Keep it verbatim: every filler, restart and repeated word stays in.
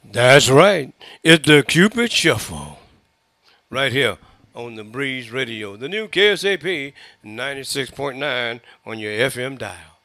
That's right. It's the Cupid Shuffle right here on the Breeze Radio, the new K S A P ninety-six point nine on your F M dial.